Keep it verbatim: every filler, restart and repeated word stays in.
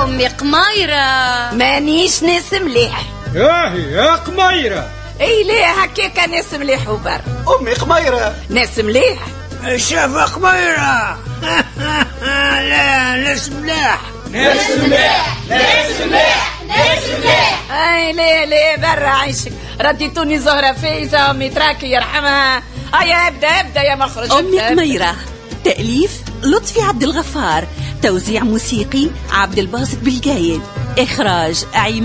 أمي قميرة. مانيش ناس مليح. ياهي يا قميرة. اي ليه هكاكا ناس مليح وبر. أمي قميرة. ناس مليح. شاف قميرة. لا ناس مليح. ناس مليح ناس مليح ناس مليح. اي ليه ليه برا عيشك. رديتوني زهرة فايزة أمي تراكي يرحمها. هيا ابدا ابدا يا مخرج. أمي قميرة. تأليف لطفي عبد الغفار. توزيع موسيقي عبد الباسط بالجايد. إخراج